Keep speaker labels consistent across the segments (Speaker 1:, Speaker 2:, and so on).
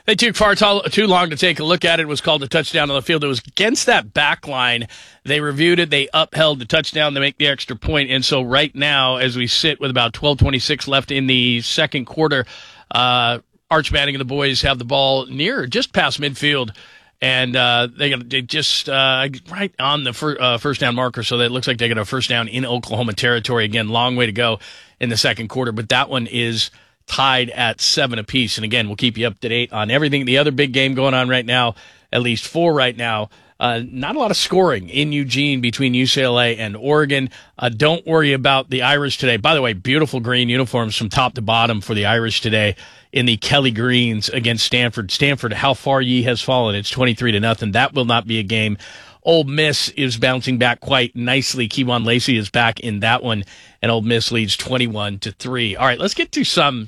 Speaker 1: They took far too long to take a look at it. It was called a touchdown on the field. It was against that back line. They reviewed it. They upheld the touchdown to make the extra point. And so right now, as we sit with about 12:26 left in the second quarter, Arch Manning and the boys have the ball near just past midfield. And they just right on the first down marker, so that it looks like they got a first down in Oklahoma territory. Again, long way to go in the second quarter, but that one is tied at 7 apiece. And again, we'll keep you up to date on everything. The other big game going on right now, at least 4 right now. Not a lot of scoring in Eugene between UCLA and Oregon. Don't worry about the Irish today. By the way, beautiful green uniforms from top to bottom for the Irish today in the Kelly Greens against Stanford. Stanford, how far ye has fallen. It's 23-0. That will not be a game. Ole Miss is bouncing back quite nicely. Kevon Lacey is back in that one, and Ole Miss leads 21-3. All right, let's get to some.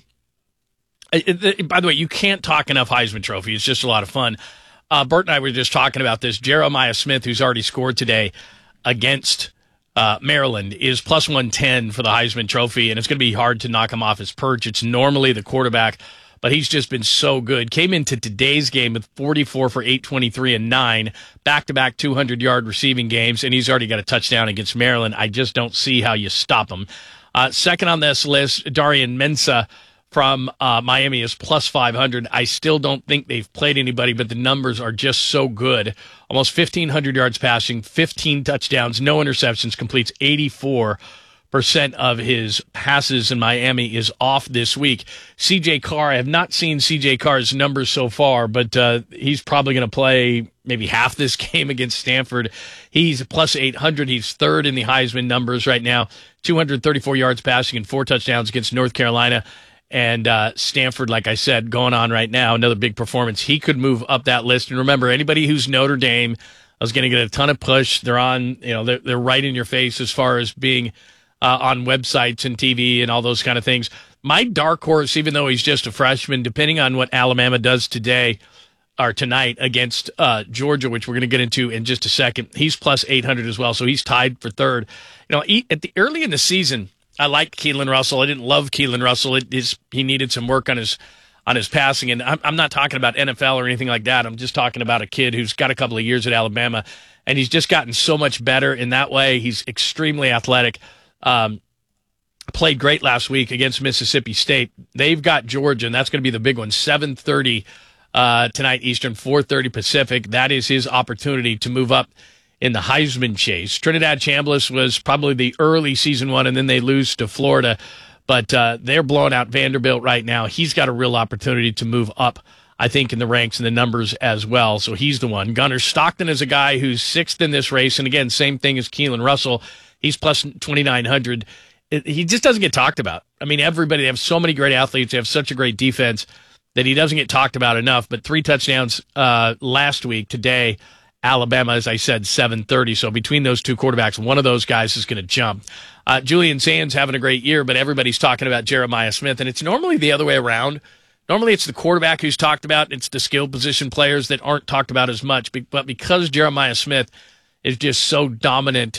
Speaker 1: By the way, you can't talk enough Heisman Trophy. It's just a lot of fun. Bert and I were just talking about this. Jeremiah Smith, who's already scored today against Maryland, is plus 110 for the Heisman Trophy, and it's going to be hard to knock him off his perch. It's normally the quarterback, but he's just been so good. Came into today's game with 44 for 823 and 9, back-to-back 200-yard receiving games, and he's already got a touchdown against Maryland. I just don't see how you stop him. Second on this list, Darian Mensah from Miami is plus 500. I still don't think they've played anybody, but the numbers are just so good. Almost 1,500 yards passing, 15 touchdowns, no interceptions, completes 84% of his passes in Miami is off this week. C.J. Carr, I have not seen C.J. Carr's numbers so far, but he's probably going to play maybe half this game against Stanford. He's plus 800. He's third in the Heisman numbers right now. 234 yards passing and 4 touchdowns against North Carolina. And Stanford, like I said, going on right now, another big performance. He could move up that list. And remember, anybody who's Notre Dame is going to get a ton of push. They're on, they're right in your face as far as being on websites and TV and all those kind of things. My dark horse, even though he's just a freshman, depending on what Alabama does today or tonight against Georgia, which we're going to get into in just a second, he's plus 800 as well. So he's tied for third. Early in the season, I liked Keelan Russell. I didn't love Keelan Russell. He needed some work on his passing. And I'm not talking about NFL or anything like that. I'm just talking about a kid who's got a couple of years at Alabama, and he's just gotten so much better in that way. He's extremely athletic. Played great last week against Mississippi State. They've got Georgia, and that's going to be the big one. 7:30 tonight Eastern, 4:30 Pacific. That is his opportunity to move up in the Heisman chase. Trinidad Chambliss was probably the early season one, and then they lose to Florida. But they're blowing out Vanderbilt right now. He's got a real opportunity to move up, I think, in the ranks and the numbers as well. So he's the one. Gunnar Stockton is a guy who's 6th in this race. And again, same thing as Keelan Russell. He's plus 2,900. He just doesn't get talked about. I mean, everybody, they have so many great athletes. They have such a great defense that he doesn't get talked about enough. But 3 touchdowns last week. Today, Alabama, as I said, 7:30. So between those two quarterbacks, one of those guys is going to jump. Julian Sands having a great year, but everybody's talking about Jeremiah Smith, and it's normally the other way around. Normally it's the quarterback who's talked about. It's the skill position players that aren't talked about as much. But because Jeremiah Smith is just so dominant,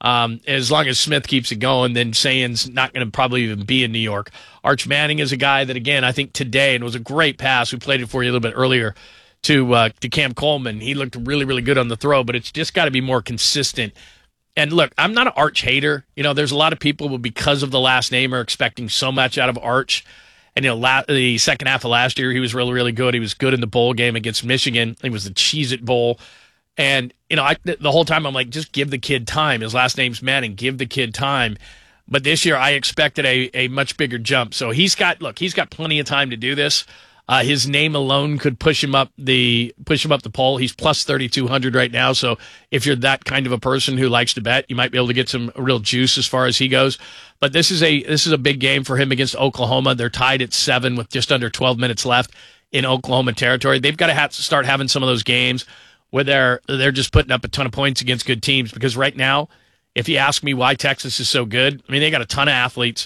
Speaker 1: as long as Smith keeps it going, then Sands not going to probably even be in New York. Arch Manning is a guy that, again, I think today, and it was a great pass. We played it for you a little bit earlier, to Cam Coleman. He looked really, really good on the throw, but it's just got to be more consistent. And look, I'm not an Arch hater. There's a lot of people who, because of the last name, are expecting so much out of Arch. And, the second half of last year, he was really, really good. He was good in the bowl game against Michigan. It was the Cheez-It Bowl. And, the whole time I'm like, just give the kid time. His last name's Manning. Give the kid time. But this year, I expected a much bigger jump. So he's got plenty of time to do this. His name alone could push him up the pole. He's plus 3,200 right now. So if you're that kind of a person who likes to bet, you might be able to get some real juice as far as he goes. But this is a big game for him against Oklahoma. They're tied at 7 with just under 12 minutes left in Oklahoma territory. They've got to start having some of those games where they're just putting up a ton of points against good teams. Because right now, if you ask me why Texas is so good, I mean, they got a ton of athletes.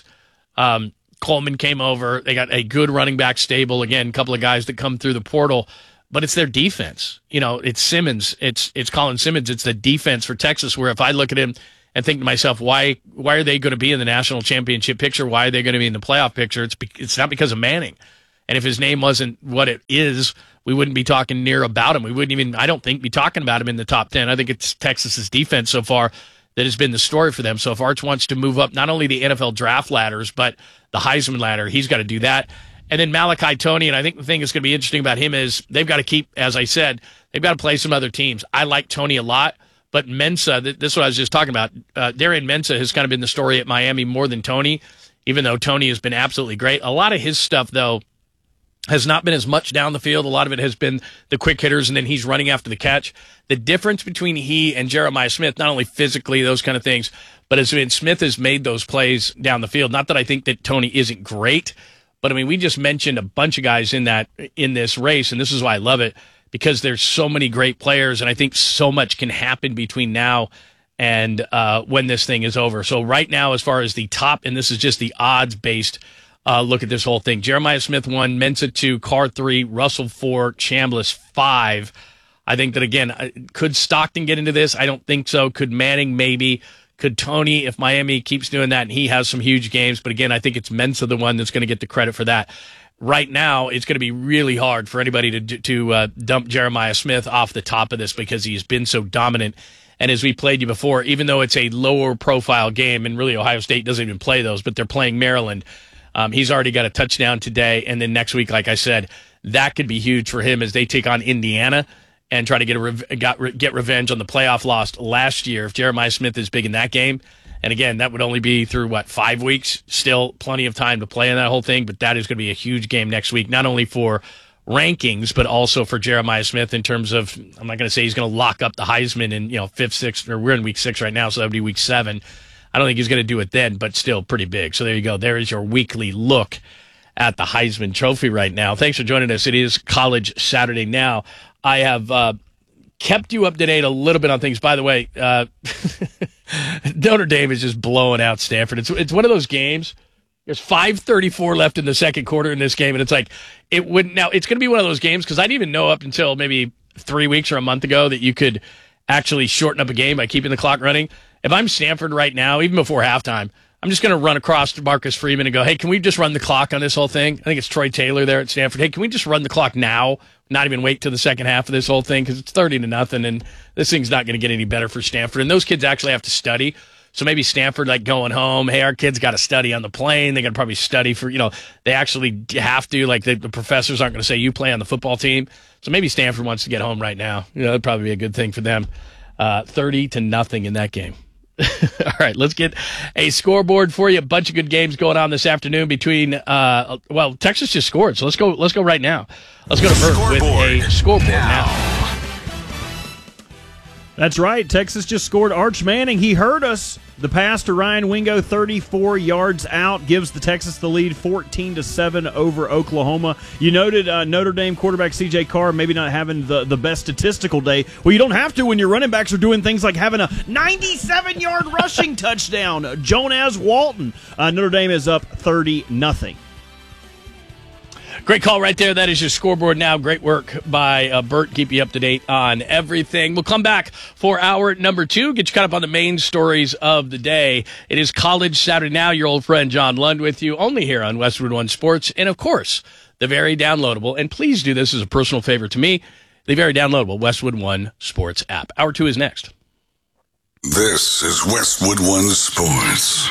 Speaker 1: Coleman came over. They got a good running back stable. Again, a couple of guys that come through the portal. But it's their defense. It's Simmons. It's Colin Simmons. It's the defense for Texas, where if I look at him and think to myself, why are they going to be in the national championship picture? Why are they going to be in the playoff picture? It's not because of Manning. And if his name wasn't what it is, we wouldn't be talking near about him. We wouldn't even, I don't think, be talking about him in the top 10. I think it's Texas's defense so far that has been the story for them. So if Arch wants to move up not only the NFL draft ladders, but the Heisman ladder, he's got to do that. And then Malachi Toney, and I think the thing that's going to be interesting about him is they've got to keep, as I said, they've got to play some other teams. I like Toney a lot, but Mensa, this is what I was just talking about. Darian Mensa has kind of been the story at Miami more than Toney, even though Toney has been absolutely great. A lot of his stuff, though, has not been as much down the field. A lot of it has been the quick hitters, and then he's running after the catch. The difference between he and Jeremiah Smith, not only physically, those kind of things, but as Smith has made those plays down the field. Not that I think that Toney isn't great, but I mean, we just mentioned a bunch of guys in this race, and this is why I love it, because there's so many great players, and I think so much can happen between now and when this thing is over. So right now, as far as the top, and this is just the odds-based look at this whole thing. Jeremiah Smith 1, Mensa 2, Carr 3, Russell 4, Chambliss 5. I think that, again, could Stockton get into this? I don't think so. Could Manning? Maybe. Could Toney, if Miami keeps doing that and he has some huge games? But again, I think it's Mensa the one that's going to get the credit for that. Right now, it's going to be really hard for anybody to dump Jeremiah Smith off the top of this because he's been so dominant. And as we played you before, even though it's a lower profile game, and really Ohio State doesn't even play those, but they're playing Maryland, he's already got a touchdown today. And then next week, like I said, that could be huge for him as they take on Indiana and try to get revenge on the playoff loss last year. If Jeremiah Smith is big in that game, and again, that would only be through, 5 weeks? Still plenty of time to play in that whole thing, but that is going to be a huge game next week, not only for rankings, but also for Jeremiah Smith in terms of, I'm not going to say he's going to lock up the Heisman in, 5th, 6th, or we're in week 6 right now, so that would be week 7. I don't think he's going to do it then, but still pretty big. So there you go. There is your weekly look at the Heisman Trophy right now. Thanks for joining us. It is College Saturday now. I have kept you up to date a little bit on things. By the way, Notre Dame is just blowing out Stanford. It's one of those games. There's 5:34 left in the second quarter in this game, and it's like it's going to be one of those games because I didn't even know up until maybe 3 weeks or a month ago that you could actually shorten up a game by keeping the clock running. If I'm Stanford right now, even before halftime, I'm just going to run across to Marcus Freeman and go, hey, can we just run the clock on this whole thing? I think it's Troy Taylor there at Stanford. Hey, can we just run the clock now, not even wait till the second half of this whole thing? Because it's 30-0, and this thing's not going to get any better for Stanford. And those kids actually have to study. So maybe Stanford, going home, hey, our kids got to study on the plane. They got to probably study for, they actually have to. The professors aren't going to say, you play on the football team. So maybe Stanford wants to get home right now. That'd probably be a good thing for them. 30-0 in that game. All right, let's get a scoreboard for you. A bunch of good games going on this afternoon between Texas just scored, so let's go right now. Let's go to Bert with a scoreboard now.
Speaker 2: That's right. Texas just scored. Arch Manning, he heard us. The pass to Ryan Wingo, 34 yards out, gives the Texas the lead 14-7 over Oklahoma. You noted Notre Dame quarterback C.J. Carr maybe not having the best statistical day. Well, you don't have to when your running backs are doing things like having a 97-yard rushing touchdown. Jonas Walton. Notre Dame is up 30-0.
Speaker 1: Great call right there. That is your scoreboard now. Great work by Bert. Keep you up to date on everything. We'll come back for hour number 2. Get you caught up on the main stories of the day. It is College Saturday now. Your old friend John Lund with you, only here on Westwood One Sports. And, of course, the very downloadable, and please do this as a personal favor to me, the very downloadable Westwood One Sports app. Hour 2 is next.
Speaker 3: This is Westwood One Sports.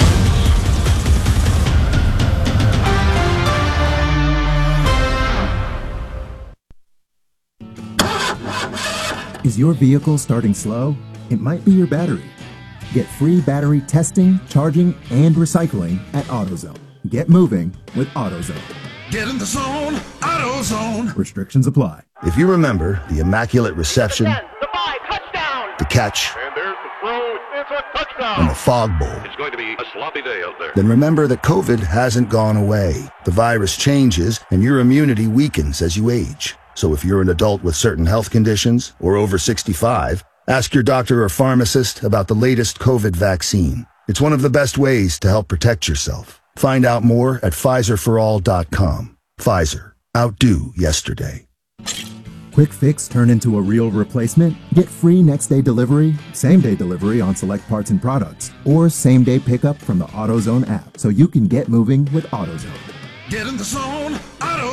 Speaker 4: Is your vehicle starting slow? It might be your battery. Get free battery testing, charging, and recycling at AutoZone. Get moving with AutoZone.
Speaker 3: Get in the zone, AutoZone.
Speaker 4: Restrictions apply.
Speaker 5: If you remember the immaculate reception,
Speaker 6: the 5, touchdown,
Speaker 5: the catch,
Speaker 6: and there's the throw, it's a touchdown.
Speaker 5: and the fog bowl,
Speaker 6: It's going to be a sloppy day out there.
Speaker 5: then remember that COVID hasn't gone away. The virus changes and your immunity weakens as you age. So if you're an adult with certain health conditions or over 65, ask your doctor or pharmacist about the latest COVID vaccine. It's one of the best ways to help protect yourself. Find out more at PfizerForAll.com. Pfizer. Outdo yesterday.
Speaker 4: Quick fix turn into a real replacement? Get free next-day delivery, same-day delivery on select parts and products, or same-day pickup from the AutoZone app so you can get moving with AutoZone.
Speaker 3: Get in the zone, AutoZone.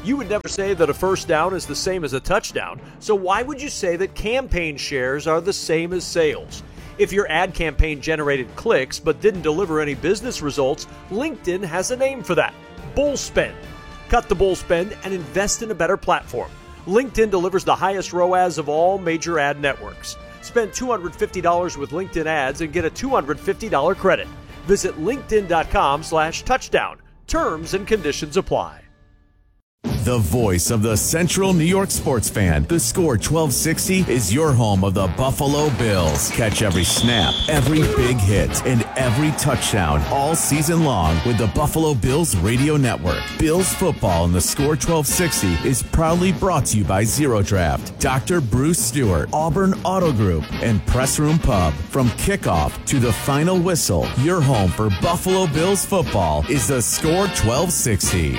Speaker 7: You would never say that a first down is the same as a touchdown, so why would you say that campaign shares are the same as sales? If your ad campaign generated clicks but didn't deliver any business results, LinkedIn has a name for that: bull spend. Cut the bull spend and invest in a better platform. LinkedIn delivers the highest ROAS of all major ad networks. Spend $250 with LinkedIn ads and get a $250 credit. Visit linkedin.com/touchdown. Terms and conditions apply.
Speaker 8: The voice of the Central New York sports fan. The Score 1260 is your home of the Buffalo Bills. Catch every snap, every big hit, and every touchdown all season long with the Buffalo Bills Radio Network. Bills football in the Score 1260 is proudly brought to you by Zero Draft, Dr. Bruce Stewart, Auburn Auto Group, and Press Room Pub. From kickoff to the final whistle, your home for Buffalo Bills football is the Score 1260.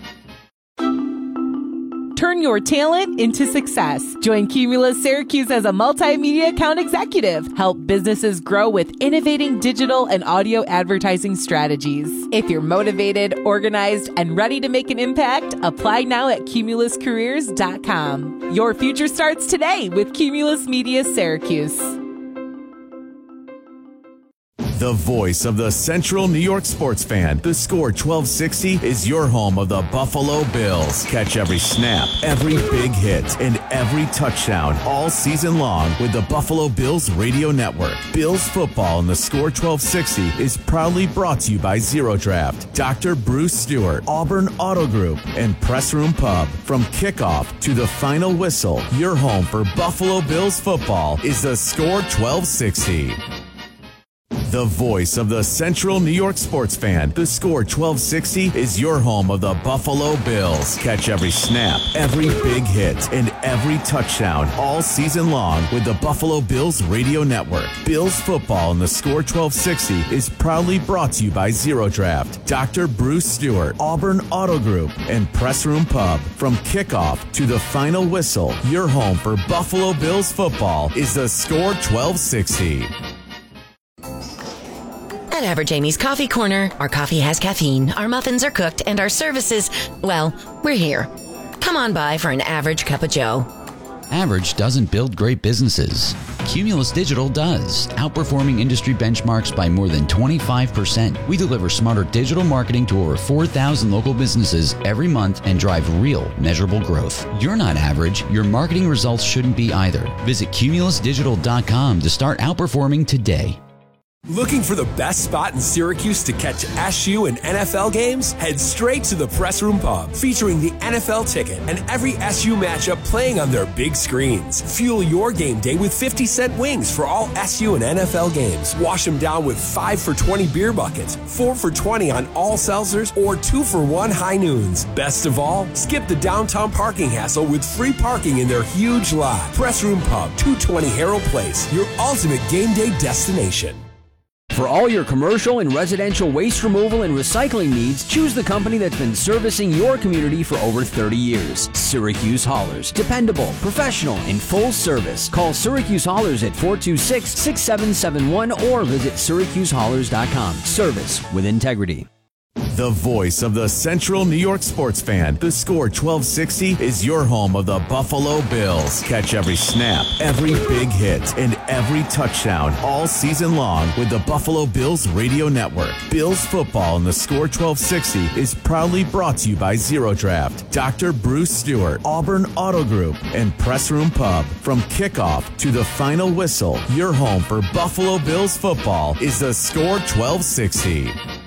Speaker 9: Turn your talent into success. Join Cumulus Syracuse as a multimedia account executive. Help businesses grow with innovating digital and audio advertising strategies. If you're motivated, organized, and ready to make an impact, apply now at cumuluscareers.com. Your future starts today with Cumulus Media Syracuse.
Speaker 8: The voice of the Central New York sports fan. The Score 1260 is your home of the Buffalo Bills. Catch every snap, every big hit, and every touchdown all season long with the Buffalo Bills Radio Network. Bills football in the Score 1260 is proudly brought to you by Zero Draft, Dr. Bruce Stewart, Auburn Auto Group, and Press Room Pub. From kickoff to the final whistle, your home for Buffalo Bills football is the Score 1260. The voice of the Central New York sports fan. The Score 1260 is your home of the Buffalo Bills. Catch every snap, every big hit, and every touchdown all season long with the Buffalo Bills Radio Network. Bills football in the Score 1260 is proudly brought to you by Zero Draft, Dr. Bruce Stewart, Auburn Auto Group, and Press Room Pub. From kickoff to the final whistle, your home for Buffalo Bills football is the Score 1260.
Speaker 10: At Average Amy's Coffee Corner, our coffee has caffeine, our muffins are cooked, and our services, well, we're here. Come on by for an average cup of joe.
Speaker 11: Average doesn't build great businesses. Cumulus Digital does, outperforming industry benchmarks by more than 25%. We deliver smarter digital marketing to over 4,000 local businesses every month and drive real, measurable growth. You're not average. Your marketing results shouldn't be either. Visit cumulusdigital.com to start outperforming today.
Speaker 12: Looking for the best spot in Syracuse to catch SU and NFL games? Head straight to the Press Room Pub, featuring the NFL ticket and every SU matchup playing on their big screens. Fuel your game day with 50-cent wings for all SU and NFL games. Wash them down with 5 for $20 beer buckets, 4 for $20 on all seltzers, or 2 for $1 high noons. Best of all, skip the downtown parking hassle with free parking in their huge lot. Press Room Pub, 220 Harold Place, your ultimate game day destination.
Speaker 13: For all your commercial and residential waste removal and recycling needs, choose the company that's been servicing your community for over 30 years. Syracuse Haulers. Dependable, professional, and full service. Call Syracuse Haulers at 426-6771 or visit syracusehaulers.com. Service with integrity.
Speaker 8: The voice of the Central New York sports fan. The Score 1260 is your home of the Buffalo Bills. Catch every snap, every big hit, and every touchdown all season long with the Buffalo Bills Radio Network. Bills football in the Score 1260 is proudly brought to you by Zero Draft, Dr. Bruce Stewart, Auburn Auto Group, and Press Room Pub. From kickoff to the final whistle, your home for Buffalo Bills football is the Score 1260.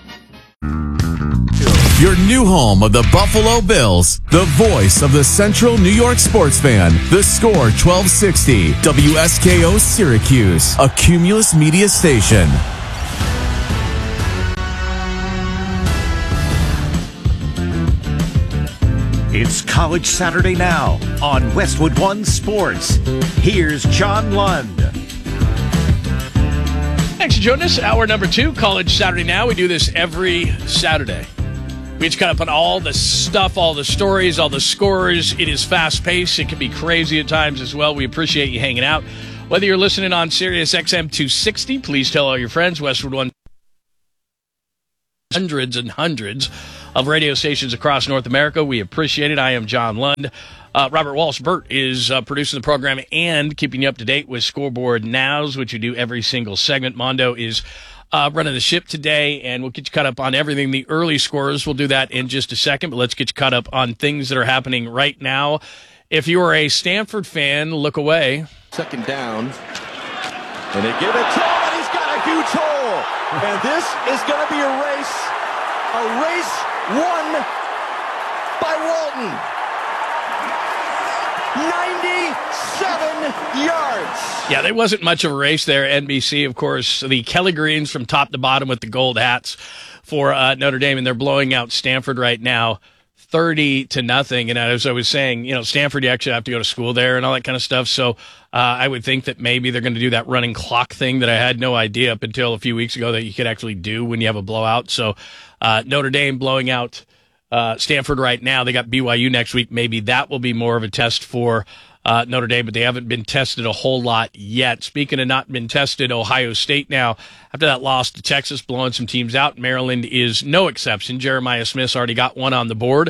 Speaker 8: Your new home of the Buffalo Bills, the voice of the Central New York sports fan, the Score 1260, WSKO Syracuse, a Cumulus media station.
Speaker 14: It's College Saturday now on Westwood One Sports. Here's John Lund.
Speaker 1: Thanks for joining us. Hour number 2, College Saturday Now. We do this every Saturday. We just cut up on all the stuff, all the stories, all the scores. It is fast-paced. It can be crazy at times as well. We appreciate you hanging out. Whether you're listening on Sirius XM 260, please tell all your friends. Westwood One, hundreds and hundreds of radio stations across North America. We appreciate it. I am John Lund. Robert Walsh Burt is producing the program and keeping you up to date with Scoreboard Nows, which you do every single segment. Mondo is running the ship today, and we'll get you caught up on everything. The early scorers, we'll do that in just a second, but let's get you caught up on things that are happening right now. If you are a Stanford fan, look away.
Speaker 15: Second down, and they give it to him, and he's got a huge hole. And this is going to be a race won by Walton. 97 yards.
Speaker 1: Yeah, there wasn't much of a race there. NBC, of course, the Kelly Greens from top to bottom with the gold hats for Notre Dame, and they're blowing out Stanford right now 30-0. And as I was saying, Stanford, you actually have to go to school there and all that kind of stuff. So I would think that maybe they're going to do that running clock thing that I had no idea up until a few weeks ago that you could actually do when you have a blowout. So Notre Dame blowing out Stanford right now. They got BYU next week. Maybe that will be more of a test for Notre Dame, but they haven't been tested a whole lot yet. Speaking of not been tested, Ohio State now, after that loss to Texas, blowing some teams out. Maryland is no exception. Jeremiah Smith's already got one on the board.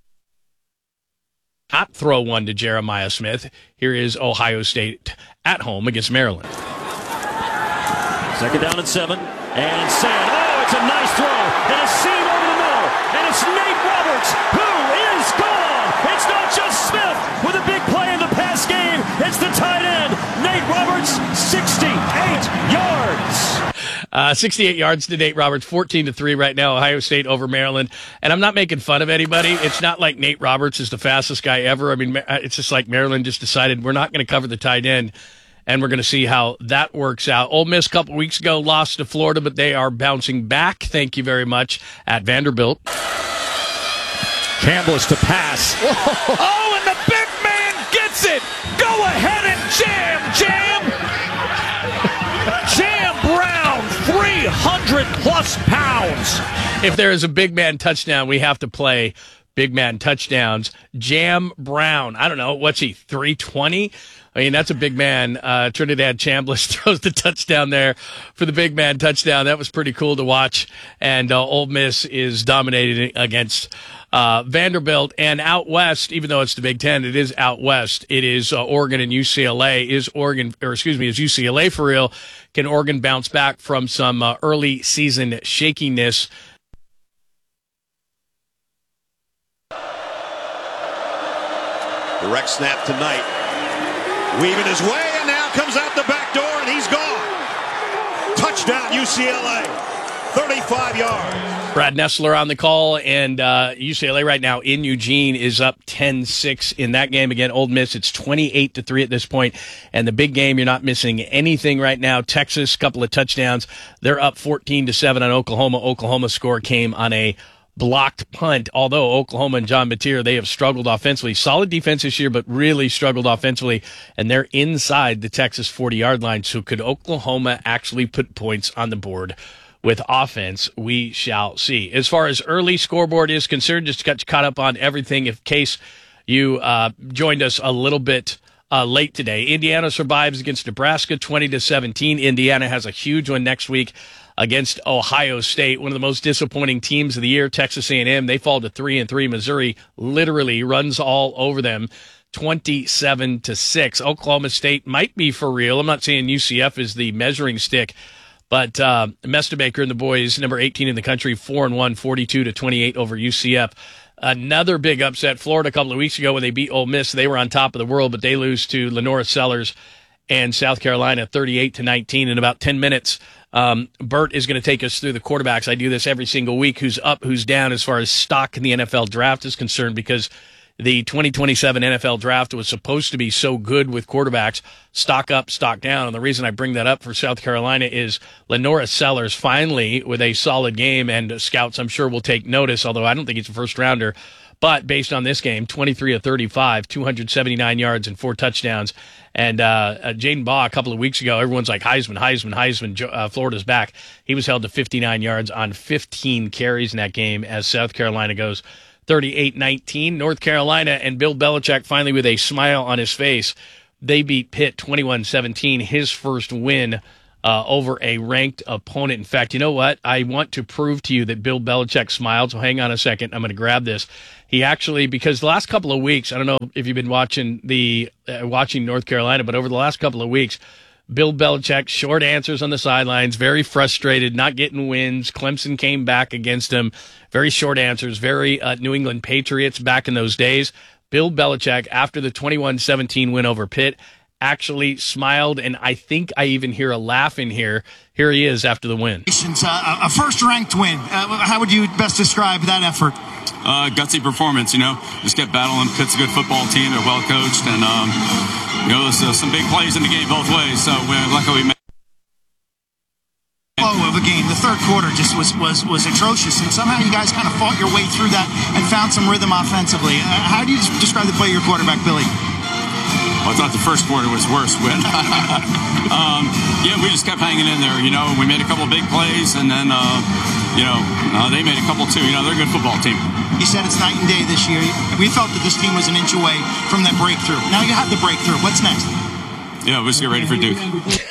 Speaker 1: Not throw one to Jeremiah Smith. Here is Ohio State at home against Maryland.
Speaker 16: Second down and 7. And Sand. Oh, it's a nice throw. And a seam over the middle. And it's Nate Roberts who is gone. It's not just Smith with a big play in the pass game. It's the tight end, Nate Roberts, 68 yards.
Speaker 1: 68 yards to Nate Roberts, 14-3 right now, Ohio State over Maryland. And I'm not making fun of anybody. It's not like Nate Roberts is the fastest guy ever. I mean, it's just like Maryland just decided we're not going to cover the tight end, and we're going to see how that works out. Ole Miss a couple weeks ago lost to Florida, but they are bouncing back. Thank you very much at Vanderbilt.
Speaker 16: Chambliss to pass. Oh, and the big man gets it. Go ahead and jam. Jam Brown, 300-plus pounds.
Speaker 1: If there is a big man touchdown, we have to play big man touchdowns. Jam Brown, I don't know, what's he, 320? I mean, that's a big man. Trinidad Chambliss throws the touchdown there for the big man touchdown. That was pretty cool to watch. And Ole Miss is dominating against Vanderbilt. And out west, even though it's the Big Ten, it is out west. It is Oregon and UCLA. Is UCLA for real? Can Oregon bounce back from some early season shakiness?
Speaker 17: Direct snap tonight. Weaving his way, and now comes out the back door, and he's gone. Touchdown, UCLA. 35 yards.
Speaker 1: Brad Nessler on the call, and UCLA right now in Eugene is up 10-6 in that game. Again, Ole Miss, it's 28-3 at this point. And the big game, you're not missing anything right now. Texas, couple of touchdowns. They're up 14-7 on Oklahoma. Oklahoma's score came on a blocked punt, although Oklahoma and John Mateer, they have struggled offensively. Solid defense this year, but really struggled offensively, and they're inside the Texas 40-yard line. So could Oklahoma actually put points on the board with offense? We shall see. As far as early scoreboard is concerned, just got you caught up on everything in case you joined us a little bit late today. Indiana survives against Nebraska 20-17. Indiana has a huge one next week against Ohio State, one of the most disappointing teams of the year. Texas A&M, they fall to 3-3. Missouri literally runs all over them, 27-6. Oklahoma State might be for real. I'm not saying UCF is the measuring stick, but Mestebaker and the boys, number 18 in the country, 4-1, 42-28 over UCF. Another big upset, Florida a couple of weeks ago when they beat Ole Miss. They were on top of the world, but they lose to Lenora Sellers and South Carolina 38-19 in about 10 minutes. Burt is going to take us through the quarterbacks. I do this every single week. Who's up, who's down as far as stock in the NFL draft is concerned, because the 2027 NFL draft was supposed to be so good with quarterbacks, stock up, stock down. And the reason I bring that up for South Carolina is Lenora Sellers finally with a solid game, and scouts I'm sure will take notice, although I don't think he's a first rounder. But based on this game, 23 of 35, 279 yards and 4 touchdowns. And Jaden Baugh a couple of weeks ago, everyone's like, Heisman, Florida's back. He was held to 59 yards on 15 carries in that game as South Carolina goes 38-19. North Carolina and Bill Belichick finally with a smile on his face. They beat Pitt 21-17, his first win over a ranked opponent. In fact, you know what? I want to prove to you that Bill Belichick smiled, so hang on a second. I'm going to grab this. He actually, because the last couple of weeks, I don't know if you've been watching watching North Carolina, but over the last couple of weeks, Bill Belichick, short answers on the sidelines, very frustrated, not getting wins. Clemson came back against him. Very short answers, very New England Patriots back in those days. Bill Belichick, after the 21-17 win over Pitt, actually smiled, and I think I even hear a laugh in here. Here he is after the win.
Speaker 18: A first-ranked win. How would you best describe that effort?
Speaker 19: Gutsy performance, just kept battling. Pitt's a good football team. They're well coached, and there's some big plays in the game both ways. So luckily we made
Speaker 18: of a game. The third quarter just was atrocious, and somehow you guys kind of fought your way through that and found some rhythm offensively. How do you describe the play of your quarterback, Billy?
Speaker 19: Well, I thought the first quarter was worse, but we just kept hanging in there. We made a couple of big plays, and then they made a couple too. They're a good football team.
Speaker 18: You said it's night and day this year. We felt that this team was an inch away from that breakthrough. Now you have the breakthrough. What's next?
Speaker 19: Yeah, let's get ready for Duke.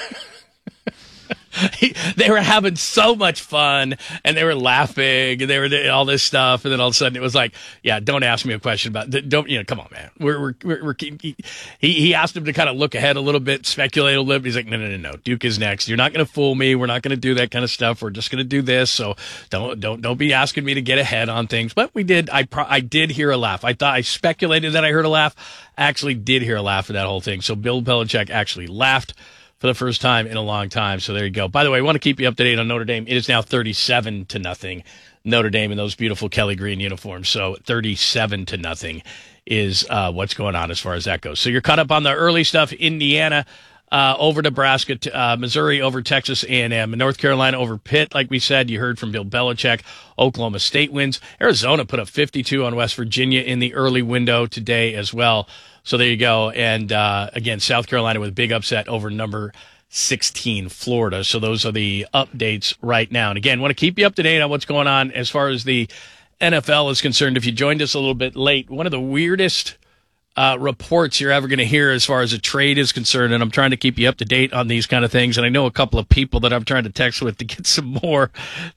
Speaker 1: They were having so much fun, and they were laughing, and they were doing all this stuff, and then all of a sudden it was like, yeah, don't ask me a question about come on, man. He asked him to kind of look ahead a little bit, speculate a little bit. He's like, no, Duke is next. You're not going to fool me. We're not going to do that kind of stuff. We're just going to do this. So don't be asking me to get ahead on things. But we did. I did hear a laugh. I speculated that I heard a laugh. I actually did hear a laugh at that whole thing. So Bill Belichick actually laughed for the first time in a long time. So there you go. By the way, I want to keep you up to date on Notre Dame. It is now 37-0 Notre Dame in those beautiful Kelly green uniforms. So 37-0 is what's going on as far as that goes. So you're caught up on the early stuff. Indiana over Nebraska, Missouri over Texas A&M, North Carolina over Pitt. Like we said, you heard from Bill Belichick. Oklahoma State wins. Arizona put up 52 on West Virginia in the early window today as well. So there you go. And again, South Carolina with a big upset over number 16, Florida. So those are the updates right now. And again, want to keep you up to date on what's going on as far as the NFL is concerned. If you joined us a little bit late, one of the weirdest reports you're ever going to hear as far as a trade is concerned, and I'm trying to keep you up to date on these kind of things. And I know a couple of people that I'm trying to text with to get some more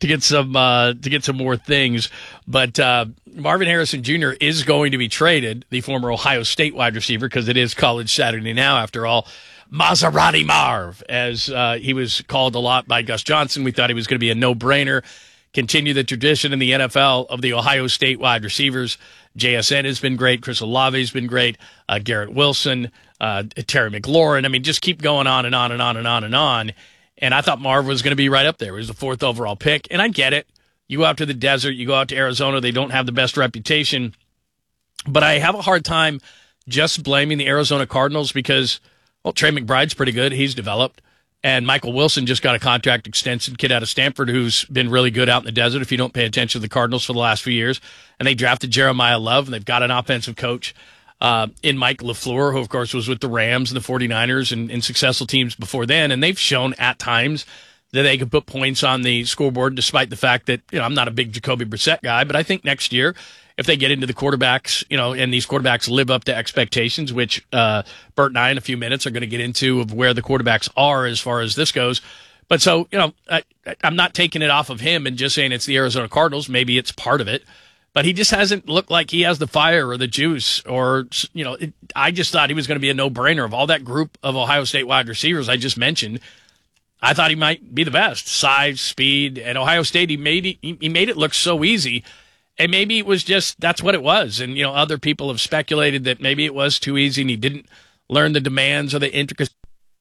Speaker 1: things. But Marvin Harrison Jr. is going to be traded, the former Ohio State wide receiver, because it is College Saturday now, after all. Maserati Marv, as he was called a lot by Gus Johnson. We thought he was going to be a no-brainer. Continue the tradition in the NFL of the Ohio State wide receivers. JSN has been great. Chris Olave has been great. Garrett Wilson, Terry McLaurin. I mean, just keep going on and on and on and on and on. And I thought Marv was going to be right up there. He was the 4th overall pick. And I get it. You go out to the desert. You go out to Arizona. They don't have the best reputation. But I have a hard time just blaming the Arizona Cardinals because, well, Trey McBride's pretty good. He's developed. And Michael Wilson just got a contract extension, kid out of Stanford who's been really good out in the desert if you don't pay attention to the Cardinals for the last few years. And they drafted Jeremiah Love, and they've got an offensive coach in Mike LaFleur, who, of course, was with the Rams and the 49ers and successful teams before then. And they've shown at times that they can put points on the scoreboard, despite the fact that, I'm not a big Jacoby Brissett guy. But I think next year, if they get into the quarterbacks, and these quarterbacks live up to expectations, which Bert and I in a few minutes are going to get into of where the quarterbacks are as far as this goes. But so, I'm not taking it off of him and just saying it's the Arizona Cardinals. Maybe it's part of it. But he just hasn't looked like he has the fire or the juice or, I just thought he was going to be a no-brainer. Of all that group of Ohio State wide receivers I just mentioned, I thought he might be the best. Size, speed. At Ohio State, he made it look so easy. And maybe it was just, that's what it was. And, other people have speculated that maybe it was too easy and he didn't learn the demands or the intricacies.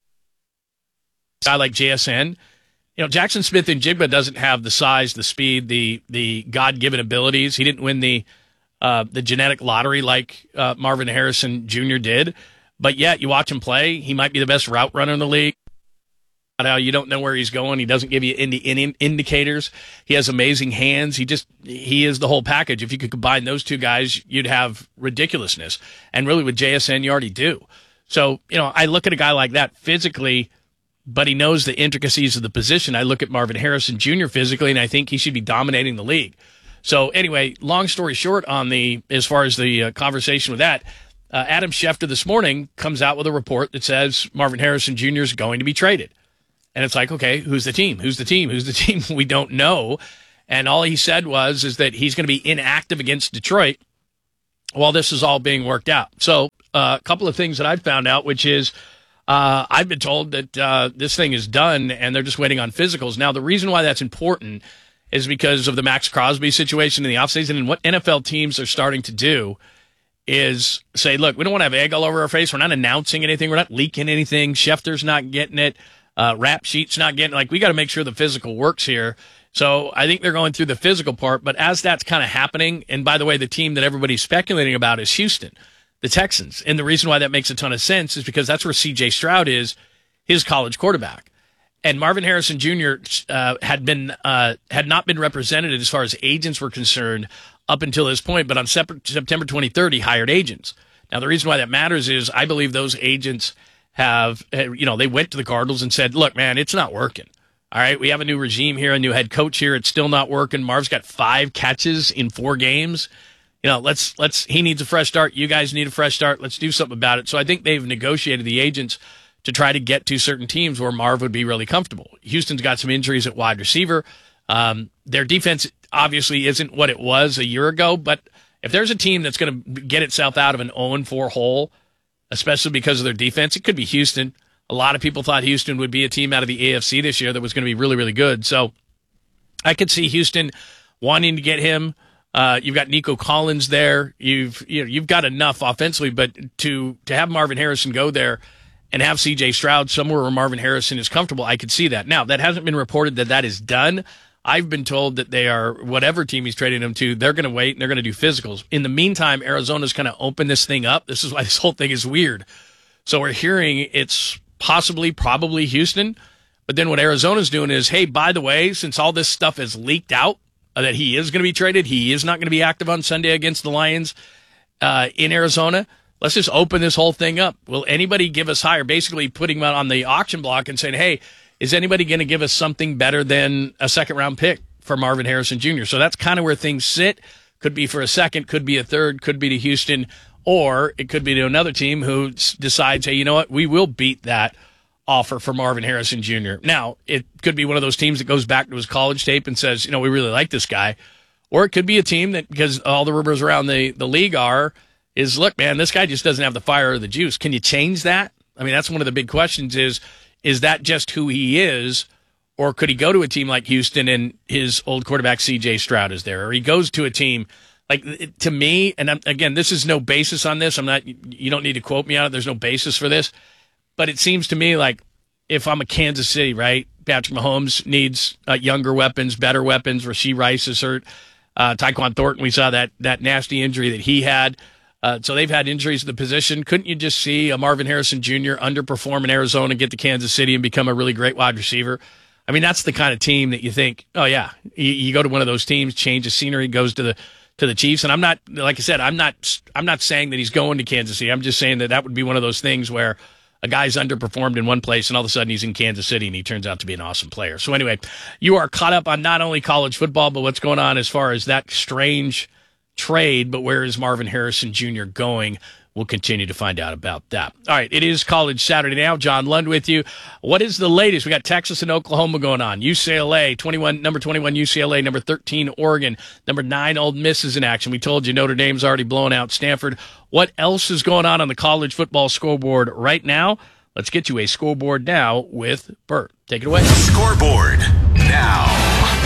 Speaker 1: A guy like JSN, Jackson Smith and Jigba doesn't have the size, the speed, the God-given abilities. He didn't win the genetic lottery like Marvin Harrison Jr. did. But yet, you watch him play, he might be the best route runner in the league. How you don't know where he's going. He doesn't give you any indicators. He has amazing hands. He is the whole package. If you could combine those two guys, you'd have ridiculousness. And really with JSN, you already do. So, I look at a guy like that physically, but he knows the intricacies of the position. I look at Marvin Harrison Jr. physically, and I think he should be dominating the league. So anyway, long story short as far as the conversation with that, Adam Schefter this morning comes out with a report that says Marvin Harrison Jr. is going to be traded. And it's like, okay, who's the team? Who's the team? Who's the team? We don't know. And all he said is that he's going to be inactive against Detroit while this is all being worked out. So a couple of things that I've found out, which is I've been told that this thing is done and they're just waiting on physicals. Now, the reason why that's important is because of the Max Crosby situation in the offseason, and what NFL teams are starting to do is say, look, we don't want to have egg all over our face. We're not announcing anything. We're not leaking anything. Schefter's not getting it. Rap Sheet's not getting it. Like, we got to make sure the physical works here. So I think they're going through the physical part. But as that's kind of happening, and by the way, the team that everybody's speculating about is Houston, the Texans. And the reason why that makes a ton of sense is because that's where C.J. Stroud is, his college quarterback. And Marvin Harrison Jr. had not been represented as far as agents were concerned up until this point, but on September 23rd, he hired agents. Now, the reason why that matters is I believe those agents they went to the Cardinals and said, look, man, it's not working. All right, we have a new regime here, a new head coach here. It's still not working. Marv's got 5 catches in 4 games. He needs a fresh start. You guys need a fresh start. Let's do something about it. So I think they've negotiated the agents to try to get to certain teams where Marv would be really comfortable. Houston's got some injuries at wide receiver. Their defense obviously isn't what it was a year ago, but if there's a team that's going to get itself out of an 0-4 hole, especially because of their defense, it could be Houston. A lot of people thought Houston would be a team out of the AFC this year that was going to be really, really good. So I could see Houston wanting to get him. You've got Nico Collins there. You've got enough offensively, but to have Marvin Harrison go there and have C.J. Stroud somewhere where Marvin Harrison is comfortable, I could see that. Now, that hasn't been reported that is done. I've been told that they are, whatever team he's trading him to, they're going to wait and they're going to do physicals. In the meantime, Arizona's kind of opened this thing up. This is why this whole thing is weird. So we're hearing it's probably Houston. But then what Arizona's doing is, hey, by the way, since all this stuff is leaked out, that he is going to be traded, he is not going to be active on Sunday against the Lions in Arizona, let's just open this whole thing up. Will anybody give us higher? Basically putting him out on the auction block and saying, hey, is anybody going to give us something better than a second-round pick for Marvin Harrison Jr.? So that's kind of where things sit. Could be for a second, could be a third, could be to Houston, or it could be to another team who decides, hey, you know what, we will beat that offer for Marvin Harrison Jr. Now, it could be one of those teams that goes back to his college tape and says, we really like this guy. Or it could be a team that, because all the rumors around the league is, look, man, this guy just doesn't have the fire or the juice. Can you change that? I mean, that's one of the big questions is that just who he is, or could he go to a team like Houston and his old quarterback C.J. Stroud is there, or he goes to a team like, to me, and again, this is no basis on this. You don't need to quote me on it. There's no basis for this, but it seems to me like if I'm a Kansas City, right, Patrick Mahomes needs younger weapons, better weapons. Rashee Rice is hurt. Tyquan Thornton, we saw that nasty injury that he had. So they've had injuries to the position. Couldn't you just see a Marvin Harrison Jr. underperform in Arizona, get to Kansas City, and become a really great wide receiver? I mean, that's the kind of team that you think, oh yeah, you go to one of those teams, change the scenery, goes to the Chiefs. And I'm not, like I said, I'm not saying that he's going to Kansas City. I'm just saying that would be one of those things where a guy's underperformed in one place and all of a sudden he's in Kansas City and he turns out to be an awesome player. So anyway, you are caught up on not only college football, but what's going on as far as that strange trade, but where is Marvin Harrison Jr. going? We'll continue to find out about that. All right, it is College Saturday now. John Lund with you. What is the latest? We got Texas and Oklahoma going on. UCLA, number 21 UCLA, number 13 Oregon, number 9 Ole Miss is in action. We told you Notre Dame's already blown out Stanford. What else is going on the college football scoreboard right now? Let's get you a scoreboard now with Bert. Take it away.
Speaker 14: Scoreboard now.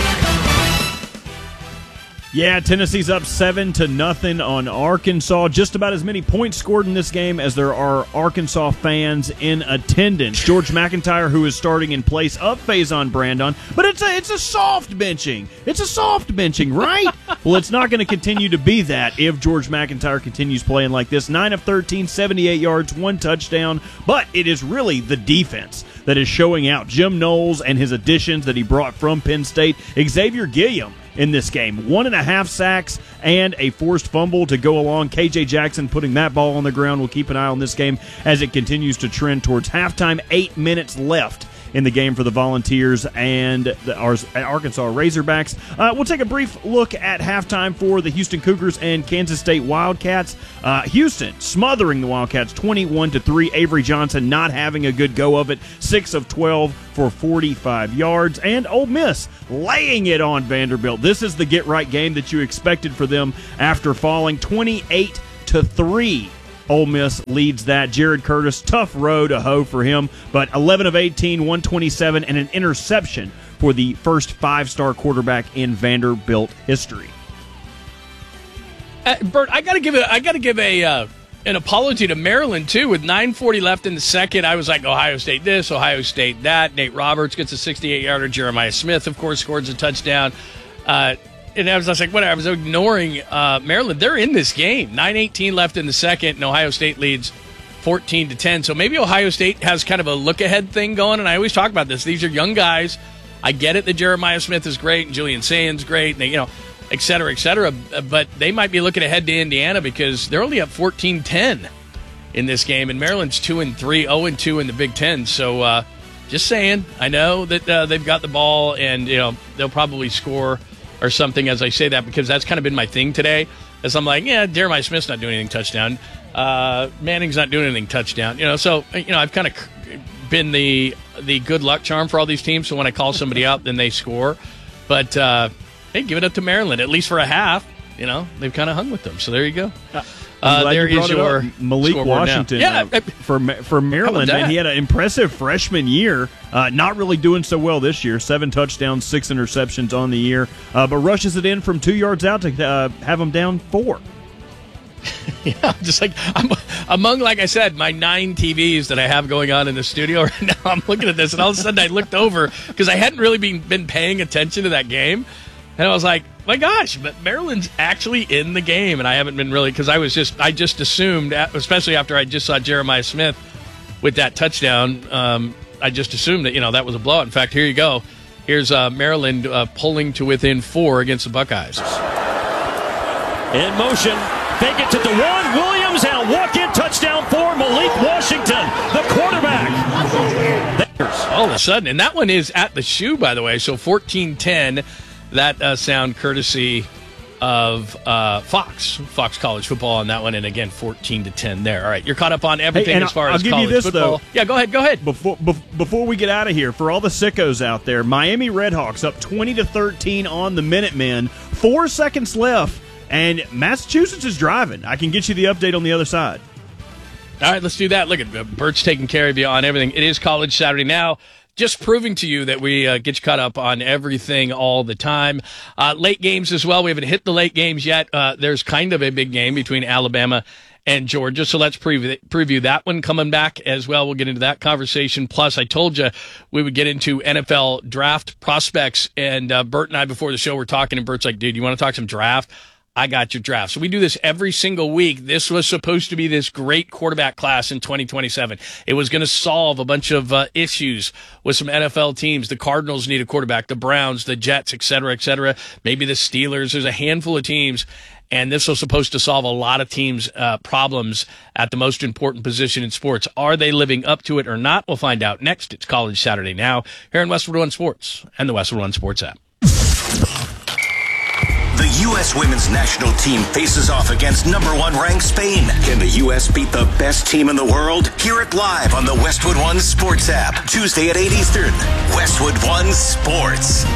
Speaker 2: Yeah, Tennessee's up 7-0 on Arkansas. Just about as many points scored in this game as there are Arkansas fans in attendance. George McIntyre, who is starting in place of Faison Brandon, but it's a soft benching. It's a soft benching, right? Well, it's not going to continue to be that if George McIntyre continues playing like this. 9 of 13, 78 yards, 1 touchdown, but it is really the defense that is showing out. Jim Knowles and his additions that he brought from Penn State. Xavier Gilliam in this game. 1.5 sacks and a forced fumble to go along. KJ Jackson putting that ball on the ground. We'll keep an eye on this game as it continues to trend towards halftime. 8 minutes left in the game for the Volunteers and the Arkansas Razorbacks. We'll take a brief look at halftime for the Houston Cougars and Kansas State Wildcats. Houston smothering the Wildcats 21-3. Avery Johnson not having a good go of it, 6 of 12 for 45 yards. And Ole Miss laying it on Vanderbilt. This is the get-right game that you expected for them after falling 28-3. Ole Miss leads that. Jared Curtis, tough row to hoe for him, but 11 of 18, 127, and an interception for the first five-star quarterback in Vanderbilt history.
Speaker 1: Bert, I got to give an apology to Maryland too. With 9:40 left in the second, I was like, Ohio State this, Ohio State that. Nate Roberts gets a 68-yarder. Jeremiah Smith, of course, scores a touchdown. And I was just like, whatever. I was ignoring Maryland. They're in this game. 9:18 left in the second, and Ohio State leads 14-10. So maybe Ohio State has kind of a look-ahead thing going, and I always talk about this. These are young guys. I get it that Jeremiah Smith is great and Julian Sands great, and they, et cetera, but they might be looking ahead to Indiana because they're only up 14-10 in this game, and Maryland's 2-3, 0-2 in the Big Ten. So just saying, I know that they've got the ball, and they'll probably score or something as I say that, because that's kind of been my thing today. As I'm like, yeah, Jeremiah Smith's not doing anything touchdown, Manning's not doing anything touchdown. So I've kind of been the good luck charm for all these teams. So when I call somebody out, then they score. But hey, give it up to Maryland, at least for a half. They've kind of hung with them. So there you go. There is your
Speaker 2: Malik Washington for Maryland. Man, he had an impressive freshman year. Not really doing so well this year. 7 touchdowns, 6 interceptions on the year, but rushes it in from 2 yards out to have them down 4.
Speaker 1: Yeah, just like among, like I said, my 9 TVs that I have going on in the studio right now. I'm looking at this, and all of a sudden I looked over because I hadn't really been paying attention to that game, and I was like, my gosh, but Maryland's actually in the game, and I haven't been really, because I just assumed, especially after I just saw Jeremiah Smith with that touchdown, I just assumed that that was a blowout. In fact, here you go. Here's Maryland pulling to within 4 against the Buckeyes.
Speaker 16: In motion, fake it to DeJuan Williams, and a walk-in touchdown for Malik Washington, the quarterback.
Speaker 1: All of a sudden, and that one is at the shoe, by the way, so 14-10. That sound courtesy of Fox College Football on that one, and again 14-10 there. All right, you're caught up on everything as far as college football.
Speaker 2: Though,
Speaker 1: yeah, go ahead.
Speaker 2: Before we get out of here, for all the sickos out there, Miami Redhawks up 20-13 on the Minutemen. 4 seconds left, and Massachusetts is driving. I can get you the update on the other side.
Speaker 1: All right, let's do that. Look at Bert's taking care of you on everything. It is College Saturday now. Just proving to you that we get you caught up on everything all the time. Late games as well. We haven't hit the late games yet. There's kind of a big game between Alabama and Georgia, so let's preview that one coming back as well. We'll get into that conversation. Plus, I told you we would get into NFL draft prospects, and Bert and I before the show were talking, and Bert's like, dude, you want to talk some draft? I got your draft. So we do this every single week. This was supposed to be this great quarterback class in 2027. It was going to solve a bunch of issues with some NFL teams. The Cardinals need a quarterback, the Browns, the Jets, et cetera, maybe the Steelers. There's a handful of teams, and this was supposed to solve a lot of teams' problems at the most important position in sports. Are they living up to it or not? We'll find out next. It's College Saturday now here on Westwood One Sports and the Westwood One Sports app.
Speaker 20: The U.S. women's national team faces off against #1 ranked Spain. Can the U.S. beat the best team in the world? Hear it live on the Westwood One Sports app. Tuesday at 8 Eastern. Westwood One Sports.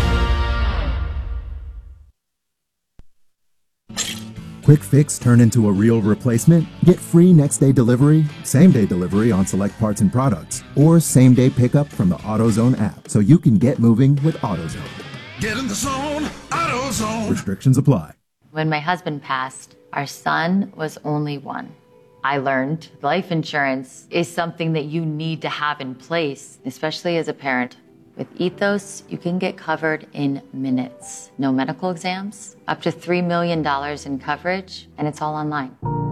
Speaker 4: Quick fix turn into a real replacement? Get free next-day delivery, same-day delivery on select parts and products, or same-day pickup from the AutoZone app so you can get moving with AutoZone.
Speaker 3: Get in the zone, AutoZone.
Speaker 4: Restrictions apply.
Speaker 21: When my husband passed, our son was only 1. I learned life insurance is something that you need to have in place, especially as a parent. With Ethos, you can get covered in minutes. No medical exams, up to $3 million in coverage, and it's all online.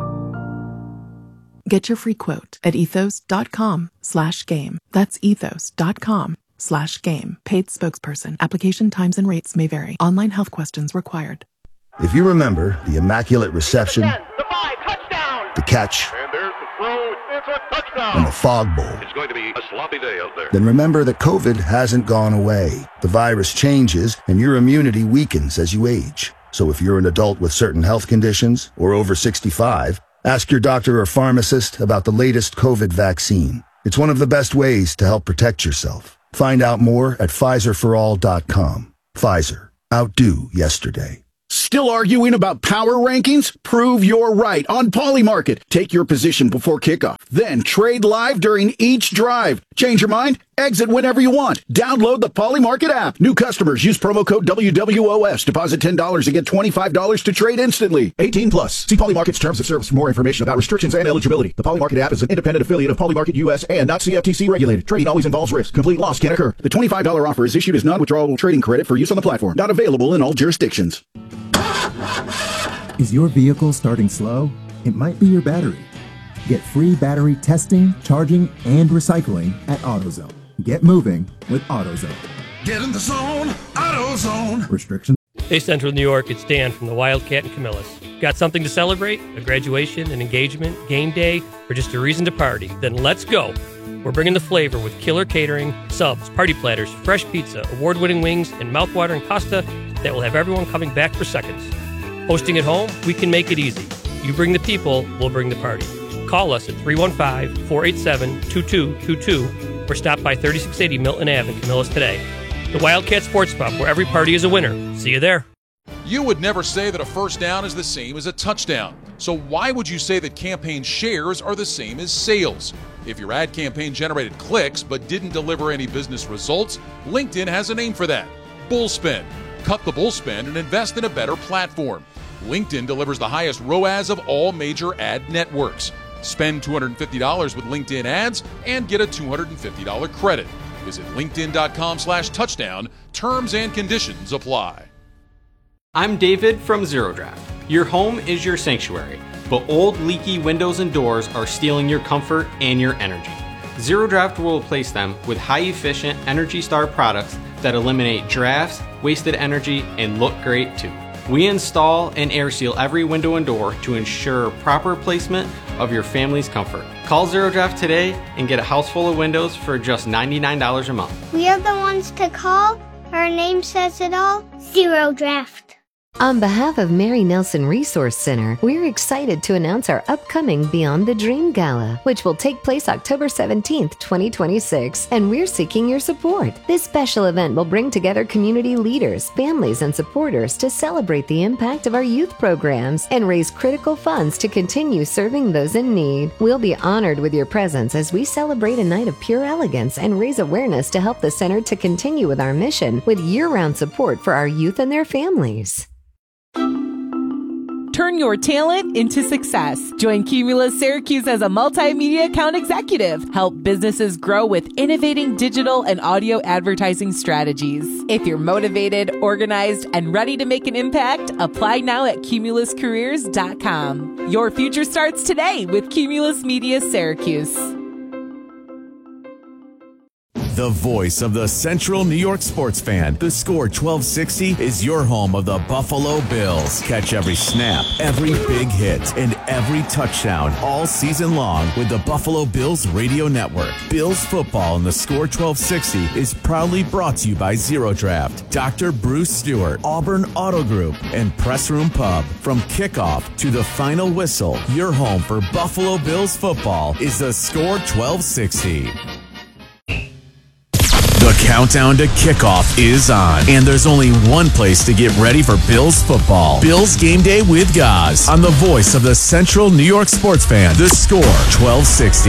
Speaker 22: Get your free quote at ethos.com/game. That's ethos.com/game. Paid spokesperson. Application times and rates may vary. Online health questions required.
Speaker 5: If you remember the immaculate reception, the catch,
Speaker 17: It's a touchdown.
Speaker 5: and the fog bowl,
Speaker 17: It's going to be a sloppy day out there.
Speaker 5: then remember that COVID hasn't gone away. The virus changes, and your immunity weakens as you age. So if you're an adult with certain health conditions or over 65, ask your doctor or pharmacist about the latest COVID vaccine. It's one of the best ways to help protect yourself. Find out more at PfizerForAll.com. Pfizer. Outdo yesterday.
Speaker 6: Still arguing about power rankings? Prove you're right on Polymarket. Take your position before kickoff. Then trade live during each drive. Change your mind? Exit whenever you want. Download the Polymarket app. New customers use promo code WWOS. Deposit $10 and get $25 to trade instantly. 18 plus. See Polymarket's terms of service for more information about restrictions and eligibility. The Polymarket app is an independent affiliate of Polymarket US and not CFTC regulated. Trading always involves risk. Complete loss can occur. The $25 offer is issued as non-withdrawable trading credit for use on the platform. Not available in all jurisdictions.
Speaker 4: Is your vehicle starting slow? It might be your battery. Get free battery testing, charging, and recycling at AutoZone. Get moving with AutoZone.
Speaker 3: Get in the zone, AutoZone.
Speaker 4: Restrictions.
Speaker 7: Hey, Central New York, it's Dan from the Wildcat and Camillus. Got something to celebrate? A graduation, an engagement, game day, or just a reason to party? Then let's go. We're bringing the flavor with killer catering, subs, party platters, fresh pizza, award-winning wings, and mouthwatering pasta that will have everyone coming back for seconds. Hosting at home, we can make it easy. You bring the people, we'll bring the party. Call us at 315-487-2222 or stop by 3680 Milton Ave in Camillus today. The Wildcat Sports Pub, where every party is a winner. See you there.
Speaker 23: You would never say that a first down is the same as a touchdown. So why would you say that campaign shares are the same as sales? If your ad campaign generated clicks but didn't deliver any business results, LinkedIn has a name for that. Bullspend. Cut the bullspend and invest in a better platform. LinkedIn delivers the highest ROAS of all major ad networks. Spend $250 with LinkedIn ads and get a $250 credit. Visit linkedin.com/touchdown. Terms and conditions apply.
Speaker 24: I'm David from Zero Draft. Your home is your sanctuary, but old leaky windows and doors are stealing your comfort and your energy. Zero Draft will replace them with high-efficient Energy Star products that eliminate drafts, wasted energy, and look great too. We install and air seal every window and door to ensure proper placement of your family's comfort. Call Zero Draft today and get a house full of windows for just $99 a month.
Speaker 25: We are the ones to call. Our name says it all. Zero Draft.
Speaker 26: On behalf of Mary Nelson Resource Center, we're excited to announce our upcoming Beyond the Dream Gala, which will take place October 17th, 2026, and we're seeking your support. This special event will bring together community leaders, families, and supporters to celebrate the impact of our youth programs and raise critical funds to continue serving those in need. We'll be honored with your presence as we celebrate a night of pure elegance and raise awareness to help the center to continue with our mission with year-round support for our youth and their families.
Speaker 9: Turn your talent into success. Join Cumulus Syracuse as a multimedia account executive. Help businesses grow with innovating digital and audio advertising strategies. If you're motivated, organized, and ready to make an impact, apply now at cumuluscareers.com. Your future starts today with Cumulus Media Syracuse.
Speaker 8: The voice of the Central New York sports fan. The Score 1260 is your home of the Buffalo Bills. Catch every snap, every big hit, and every touchdown all season long with the Buffalo Bills radio network. Bills football in the Score 1260 is proudly brought to you by Zero Draft, Dr. Bruce Stewart, Auburn Auto Group, and Press Room Pub. From kickoff to the final whistle, your home for Buffalo Bills football is the Score 1260. The countdown to kickoff is on, and there's only one place to get ready for Bills football. Bills Game Day with Gaz on the voice of the Central New York sports fan, The Score 1260.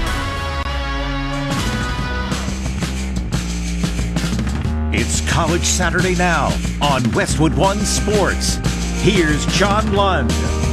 Speaker 14: It's College Saturday now on Westwood One Sports. Here's John Lund.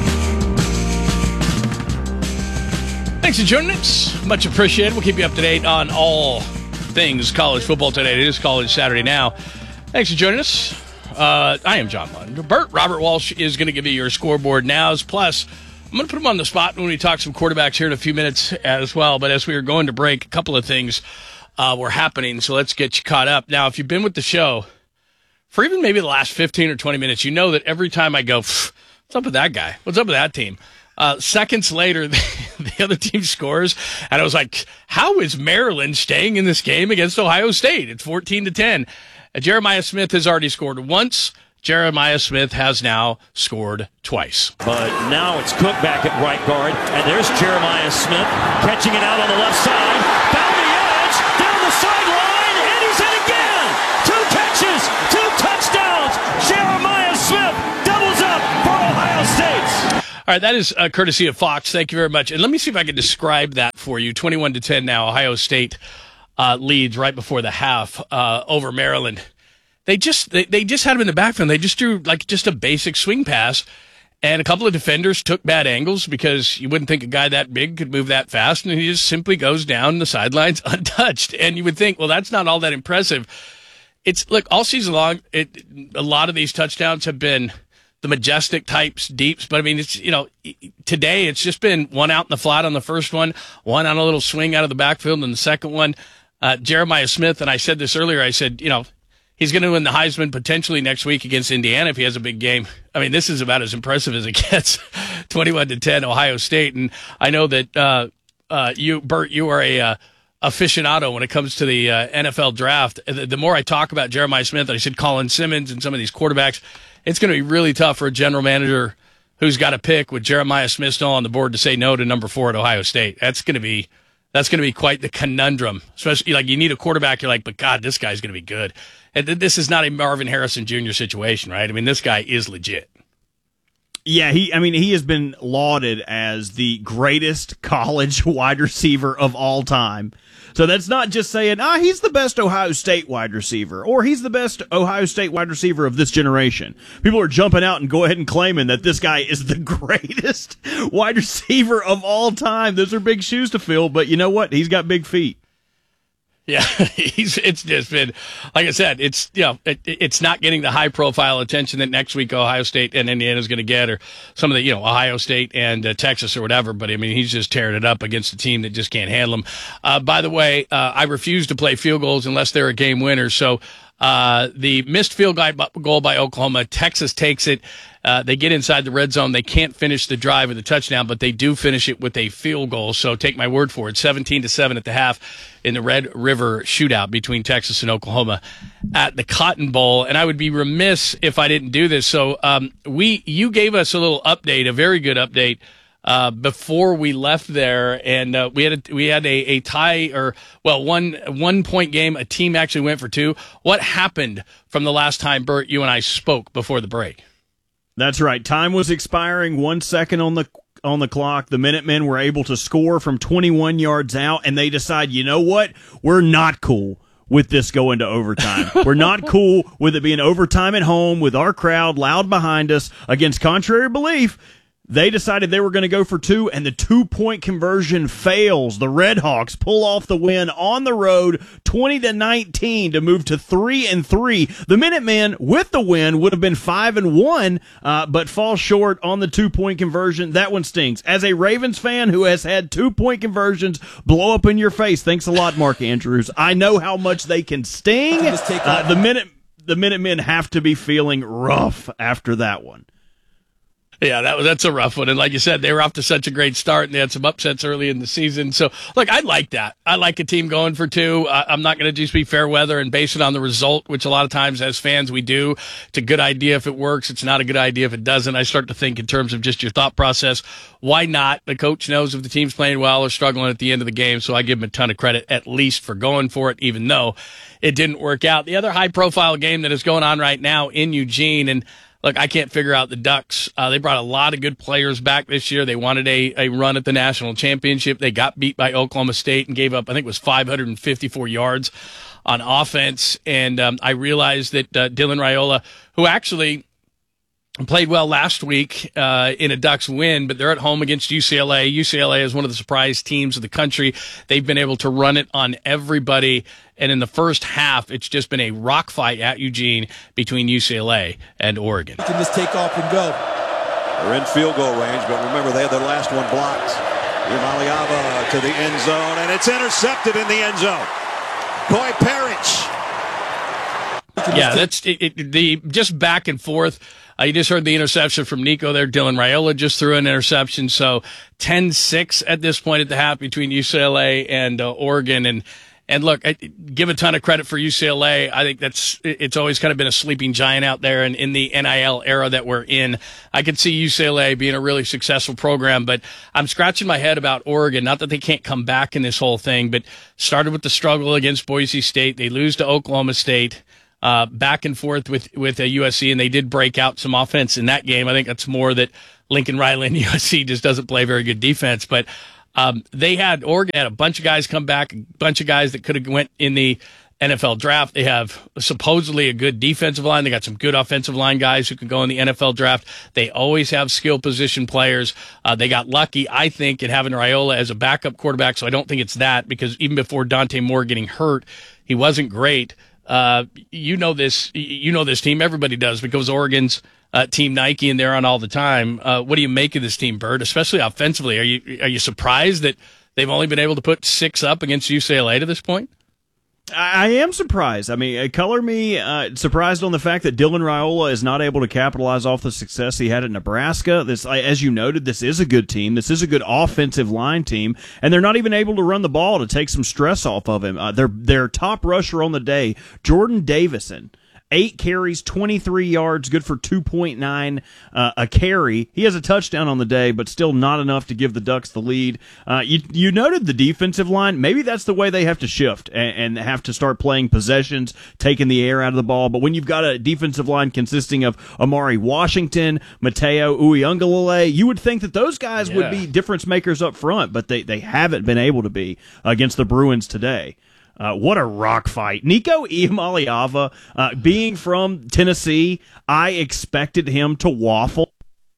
Speaker 1: Thanks for joining us. Much appreciated. We'll keep you up to date on all things college football today. It is College Saturday now. Thanks for joining us. I am John Lund. Robert Walsh is going to give you your scoreboard nows. Plus, I'm going to put him on the spot when we talk some quarterbacks here in a few minutes as well. But as we are going to break, a couple of things were happening, so let's get you caught up. Now, if you've been with the show for even maybe the last 15 or 20 minutes, you know that every time I go, what's up with that guy? What's up with that team? Seconds later, the other team scores, and I was like, how is Maryland staying in this game against Ohio State? It's 14-10. Jeremiah Smith has already scored once. Jeremiah Smith has now scored twice.
Speaker 16: But now it's Cook back at right guard, and there's Jeremiah Smith catching it out on the left side, down the edge, down the sideline, and he's in again! 2 catches, 2 touchdowns! Jeremiah Smith doubles up for Ohio State!
Speaker 1: All right, that is courtesy of Fox. Thank you very much. And let me see if I can describe that for you. 21-10 now, Ohio State leads right before the half over Maryland. They just had him in the backfield. They just drew like just a basic swing pass, and a couple of defenders took bad angles because you wouldn't think a guy that big could move that fast, and he just simply goes down the sidelines untouched. And you would think, well, that's not all that impressive. Look, all season long, a lot of these touchdowns have been the majestic types, deeps, but I mean, it's, today it's just been one out in the flat on the first one on a little swing out of the backfield, and the second one, Jeremiah Smith, and I said this earlier, I said, he's going to win the Heisman potentially next week against Indiana if he has a big game. I mean, this is about as impressive as it gets. 21-10, Ohio State. And I know that you, Bert, you are a aficionado when it comes to the NFL draft. The more I talk about Jeremiah Smith, and I said Colin Simmons and some of these quarterbacks, it's going to be really tough for a general manager who's got to pick with Jeremiah Smith still on the board to say no to number 4 at Ohio State. That's going to be quite the conundrum. Especially, like, you need a quarterback. You're like, but God, this guy's going to be good. And this is not a Marvin Harrison Jr. situation, right? I mean, this guy is legit.
Speaker 2: Yeah, he has been lauded as the greatest college wide receiver of all time. So that's not just saying, he's the best Ohio State wide receiver, or he's the best Ohio State wide receiver of this generation. People are jumping out and go ahead and claiming that this guy is the greatest wide receiver of all time. Those are big shoes to fill, but you know what? He's got big feet.
Speaker 1: Yeah, it's just been, like I said, it's not getting the high profile attention that next week Ohio State and Indiana is going to get, or some of the Ohio State and Texas or whatever. But I mean, he's just tearing it up against a team that just can't handle him. By the way, I refuse to play field goals unless they're a game winner. So the missed field goal by Oklahoma, Texas takes it. They get inside the red zone. They can't finish the drive with a touchdown, but they do finish it with a field goal. So take my word for it. 17-7 at the half in the Red River shootout between Texas and Oklahoma at the Cotton Bowl. And I would be remiss if I didn't do this. So you gave us a little update, a very good update, before we left there, and we had a tie, or 1 point game. A team actually went for 2. What happened from the last time, Bert, you and I spoke before the break?
Speaker 2: That's right. Time was expiring. 1 second on the clock. The Minutemen were able to score from 21 yards out, and they decide, you know what? We're not cool with this going to overtime. We're not cool with it being overtime at home with our crowd loud behind us. Against contrary belief, they decided they were going to go for 2, and the 2-point conversion fails. The Redhawks pull off the win on the road, 20-19, to move to 3-3. The Minutemen, with the win, would have been 5-1, but fall short on the 2-point conversion. That one stings. As a Ravens fan who has had 2-point conversions blow up in your face, thanks a lot, Mark Andrews. I know how much they can sting. The Minutemen have to be feeling rough after that one.
Speaker 1: Yeah, that's a rough one. And like you said, they were off to such a great start, and they had some upsets early in the season. So, look, I like that. I like a team going for 2. I'm not going to just be fair weather and base it on the result, which a lot of times as fans we do. It's a good idea if it works. It's not a good idea if it doesn't. I start to think in terms of just your thought process. Why not? The coach knows if the team's playing well or struggling at the end of the game, so I give him a ton of credit at least for going for it, even though it didn't work out. The other high-profile game that is going on right now in Eugene, and look, I can't figure out the Ducks. They brought a lot of good players back this year. They wanted a run at the national championship. They got beat by Oklahoma State and gave up, I think it was 554 yards on offense. And I realized that Dylan Raiola, who actually played well last week in a Ducks win, but they're at home against UCLA. UCLA is one of the surprise teams of the country. They've been able to run it on everybody. And in the first half, it's just been a rock fight at Eugene between UCLA and Oregon.
Speaker 10: You can just take off and go.
Speaker 17: They're in field goal range, but remember, they had their last one blocked. Imaliava to the end zone, and it's intercepted in the end zone. Boy, Parrish.
Speaker 1: Yeah, that's the just back and forth. You just heard the interception from Nico there. Dylan Raiola just threw an interception. So 10-6 at this point at the half between UCLA and Oregon. And look, I give a ton of credit for UCLA. I think it's always kind of been a sleeping giant out there. And in the NIL era that we're in, I could see UCLA being a really successful program. But I'm scratching my head about Oregon. Not that they can't come back in this whole thing, but started with the struggle against Boise State. They lose to Oklahoma State. Back and forth with USC, and they did break out some offense in that game. I think that's more that Lincoln Riley and USC just doesn't play very good defense. But Oregon had a bunch of guys come back, a bunch of guys that could have went in the NFL draft. They have supposedly a good defensive line. They got some good offensive line guys who can go in the NFL draft. They always have skill position players. They got lucky, I think, in having Raiola as a backup quarterback, so I don't think it's that, because even before Dante Moore getting hurt, he wasn't great. You know this team. Everybody does, because Oregon's Team Nike and they're on all the time. What do you make of this team, Bert? Especially offensively, are you surprised that they've only been able to put 6 up against UCLA to this point?
Speaker 2: I am surprised. I mean, color me surprised on the fact that Dylan Raiola is not able to capitalize off the success he had at Nebraska. This, as you noted, this is a good team. This is a good offensive line team, and they're not even able to run the ball to take some stress off of him. Their top rusher on the day, Jordan Davison, 8 carries, 23 yards, good for 2.9 a carry. He has a touchdown on the day, but still not enough to give the Ducks the lead. You noted the defensive line. Maybe that's the way they have to shift and have to start playing possessions, taking the air out of the ball. But when you've got a defensive line consisting of Amari Washington, Mateo Uiagalelei, you would think that those guys would be difference makers up front, but they haven't been able to be against the Bruins today. What a rock fight. Nico Iamaleava, being from Tennessee, I expected him to waffle.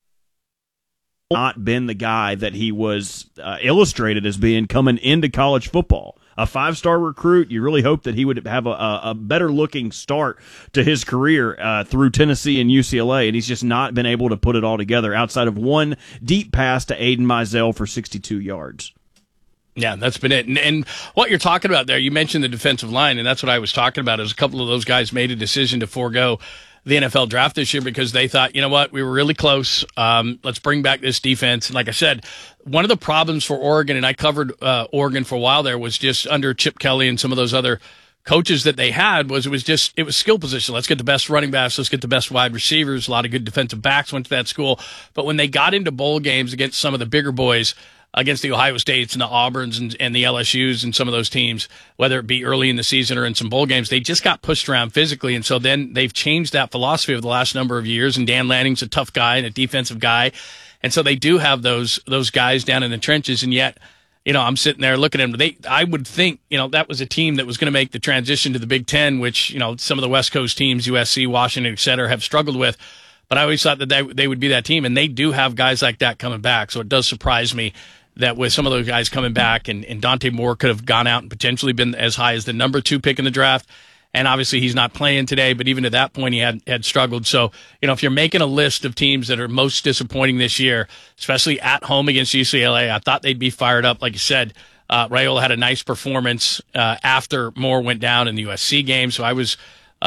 Speaker 2: Not been the guy that he was illustrated as being coming into college football. A 5-star recruit, you really hope that he would have a better-looking start to his career through Tennessee and UCLA, and he's just not been able to put it all together outside of one deep pass to Aiden Mizell for 62 yards.
Speaker 1: Yeah, that's been it. And what you're talking about there, you mentioned the defensive line, and that's what I was talking about, is a couple of those guys made a decision to forego the NFL draft this year because they thought, you know what, we were really close. Let's bring back this defense. And like I said, one of the problems for Oregon, and I covered Oregon for a while there, was just under Chip Kelly and some of those other coaches that they had, it was skill position. Let's get the best running backs. Let's get the best wide receivers. A lot of good defensive backs went to that school. But when they got into bowl games against some of the bigger boys, against the Ohio States and the Auburns and the LSUs and some of those teams, whether it be early in the season or in some bowl games, they just got pushed around physically. And so then they've changed that philosophy over the last number of years. And Dan Lanning's a tough guy and a defensive guy. And so they do have those guys down in the trenches. And yet, you know, I'm sitting there looking at them. I would think, you know, that was a team that was going to make the transition to the Big Ten, which, you know, some of the West Coast teams, USC, Washington, et cetera, have struggled with. But I always thought that they would be that team. And they do have guys like that coming back. So it does surprise me that with some of those guys coming back, and Dante Moore could have gone out and potentially been as high as the number 2 pick in the draft. And obviously he's not playing today, but even to that point he had struggled. So, you know, if you're making a list of teams that are most disappointing this year, especially at home against UCLA, I thought they'd be fired up. Like you said, Raiola had a nice performance after Moore went down in the USC game. So I was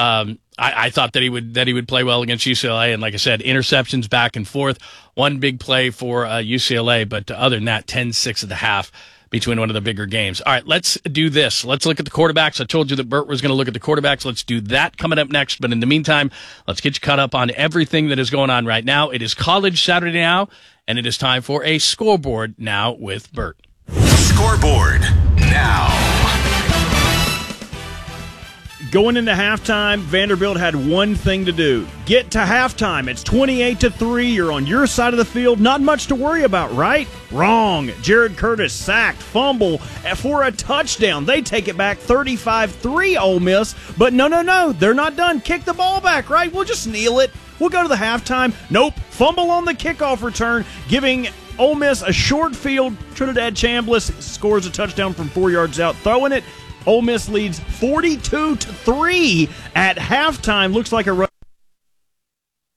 Speaker 1: I thought that he would play well against UCLA, and like I said, interceptions back and forth. One big play for UCLA, but other than that, 10-6 at the half between one of the bigger games. All right, let's do this. Let's look at the quarterbacks. I told you that Bert was going to look at the quarterbacks. Let's do that coming up next. But in the meantime, let's get you caught up on everything that is going on right now. It is College Saturday now, and it is time for a scoreboard now with Bert.
Speaker 20: Scoreboard now.
Speaker 2: Going into halftime, Vanderbilt had one thing to do. Get to halftime. It's 28-3. You're on your side of the field. Not much to worry about, right? Wrong. Jared Curtis sacked, fumble for a touchdown. They take it back 35-3, Ole Miss. But no. They're not done. Kick the ball back, right? We'll just kneel it. We'll go to the halftime. Nope. Fumble on the kickoff return, giving Ole Miss a short field. Trinidad Chambliss scores a touchdown from 4 yards out, throwing it. Ole Miss leads 42-3 at halftime. Looks like a run.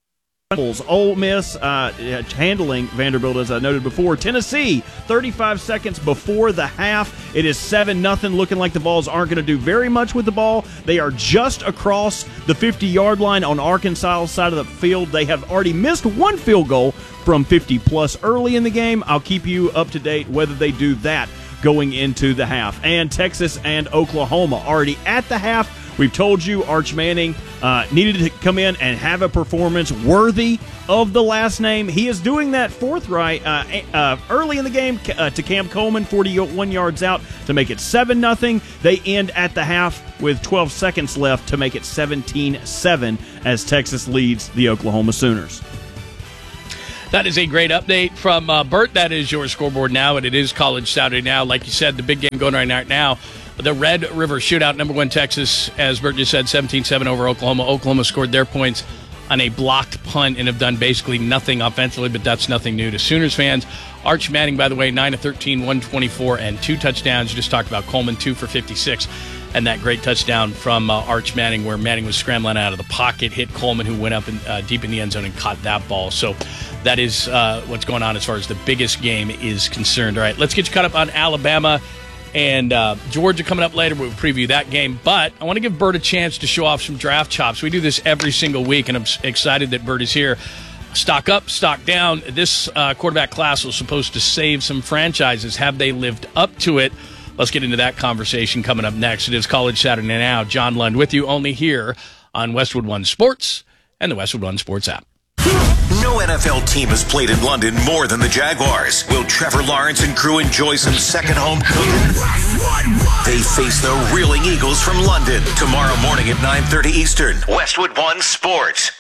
Speaker 2: Ole Miss handling Vanderbilt, as I noted before. Tennessee, 35 seconds before the half. It is 7-0, looking like the Vols aren't going to do very much with the ball. They are just across the 50-yard line on Arkansas' side of the field. They have already missed one field goal from 50-plus early in the game. I'll keep you up to date whether they do that going into the half. And Texas and Oklahoma already at the half. We've told you Arch Manning needed to come in and have a performance worthy of the last name. He is doing that forthright early in the game to Cam Coleman, 41 yards out to make it 7-0. They end at the half with 12 seconds left to make it 17-7 as Texas leads the Oklahoma Sooners.
Speaker 1: That is a great update from Bert. That is your scoreboard now, and it is College Saturday now. Like you said, the big game going right now. The Red River Shootout, number 1 Texas, as Bert just said, 17-7 over Oklahoma. Oklahoma scored their points on a blocked punt and have done basically nothing offensively, but that's nothing new to Sooners fans. Arch Manning, by the way, 9 of 13, 124, and 2 touchdowns. You just talked about Coleman, 2 for 56, and that great touchdown from Arch Manning where Manning was scrambling out of the pocket, hit Coleman, who went up deep in the end zone and caught that ball. So that is what's going on as far as the biggest game is concerned. All right, let's get you caught up on Alabama and Georgia coming up later. We'll preview that game. But I want to give Bert a chance to show off some draft chops. We do this every single week, and I'm excited that Bert is here. Stock up, stock down. This quarterback class was supposed to save some franchises. Have they lived up to it? Let's get into that conversation coming up next. It is College Saturday Now. John Lund with you, only here on Westwood One Sports and the Westwood One Sports app.
Speaker 20: No NFL team has played in London more than the Jaguars. Will Trevor Lawrence and crew enjoy some second home cooking? They face the Reeling Eagles from London tomorrow morning at 9:30 Eastern. Westwood One Sports.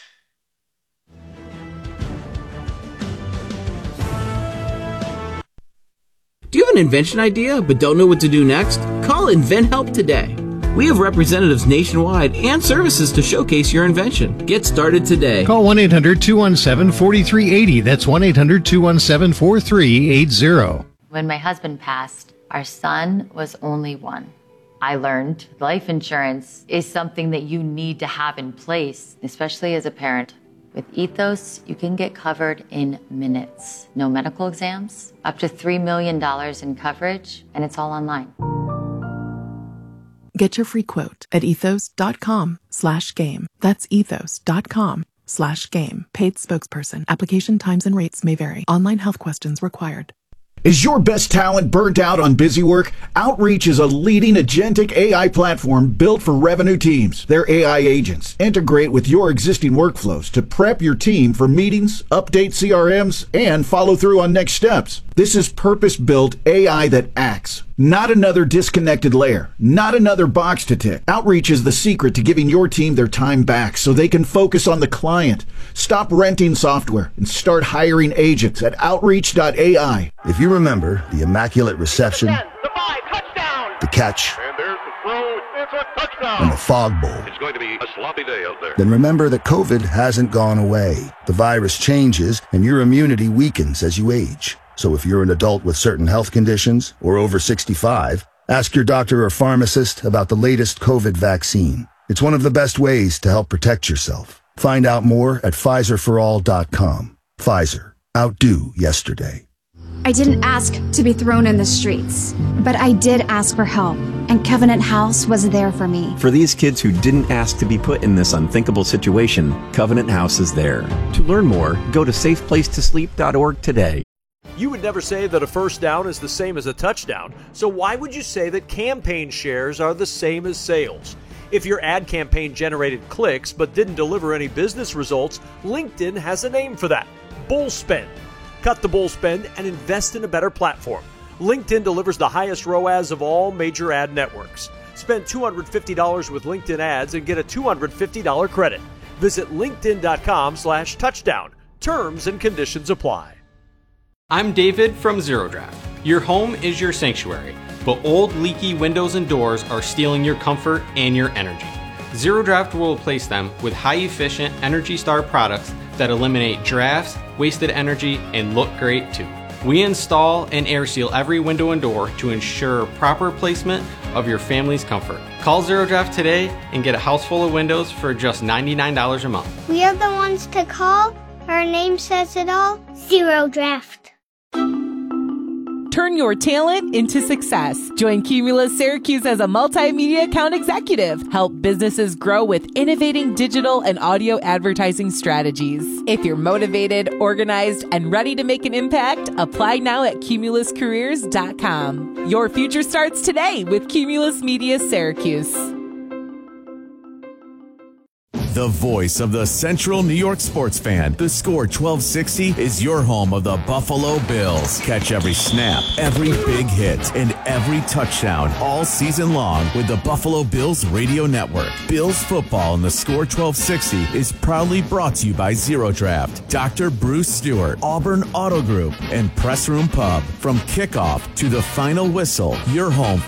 Speaker 10: Do you have an invention idea but don't know what to do next? Call InventHelp today. We have representatives nationwide and services to showcase your invention. Get started today.
Speaker 11: Call 1-800-217-4380. That's 1-800-217-4380.
Speaker 21: When my husband passed, our son was only 1. I learned life insurance is something that you need to have in place, especially as a parent. With Ethos, you can get covered in minutes. No medical exams, up to $3 million in coverage, and it's all online.
Speaker 22: Get your free quote at ethos.com/game. That's ethos.com/game. Paid spokesperson. Application times and rates may vary. Online health questions required.
Speaker 6: Is your best talent burnt out on busy work? Outreach is a leading agentic AI platform built for revenue teams. Their AI agents integrate with your existing workflows to prep your team for meetings, update CRMs, and follow through on next steps. This is purpose-built AI that acts, not another disconnected layer, not another box to tick. Outreach is the secret to giving your team their time back so they can focus on the client. Stop renting software and start hiring agents at Outreach.ai.
Speaker 5: If you remember the immaculate reception, the catch, and the fog bowl,
Speaker 17: It's going to be a sloppy day out there.
Speaker 5: then remember that COVID hasn't gone away. The virus changes and your immunity weakens as you age. So if you're an adult with certain health conditions or over 65, ask your doctor or pharmacist about the latest COVID vaccine. It's one of the best ways to help protect yourself. Find out more at PfizerForAll.com. Pfizer. Outdo yesterday.
Speaker 12: I didn't ask to be thrown in the streets, but I did ask for help, and Covenant House was there for me.
Speaker 13: For these kids who didn't ask to be put in this unthinkable situation, Covenant House is there. To learn more, go to safeplacetosleep.org today.
Speaker 15: You would never say that a first down is the same as a touchdown, so why would you say that campaign shares are the same as sales? If your ad campaign generated clicks but didn't deliver any business results, LinkedIn has a name for that: bull spend. Cut the bull spend and invest in a better platform. LinkedIn delivers the highest ROAS of all major ad networks. Spend $250 with LinkedIn ads and get a $250 credit. Visit linkedin.com/touchdown. Terms and conditions apply.
Speaker 24: I'm David from Zero Draft. Your home is your sanctuary, but old leaky windows and doors are stealing your comfort and your energy. Zero Draft will replace them with high-efficient Energy Star products that eliminate drafts, wasted energy, and look great too. We install and air seal every window and door to ensure proper placement of your family's comfort. Call Zero Draft today and get a house full of windows for just $99 a month.
Speaker 25: We are the ones to call. Her name says it all. Zero Draft.
Speaker 9: Turn your talent into success. Join Cumulus Syracuse as a multimedia account executive. Help businesses grow with innovating digital and audio advertising strategies. If you're motivated, organized, and ready to make an impact, apply now at cumuluscareers.com. Your future starts today with Cumulus Media Syracuse.
Speaker 8: The voice of the Central New York sports fan. The Score 1260 is your home of the Buffalo Bills. Catch every snap, every big hit, and every touchdown all season long with the Buffalo Bills Radio Network. Bills football and the Score 1260 is proudly brought to you by Zero Draft, Dr. Bruce Stewart, Auburn Auto Group, and Press Room Pub. From kickoff to the final whistle, your home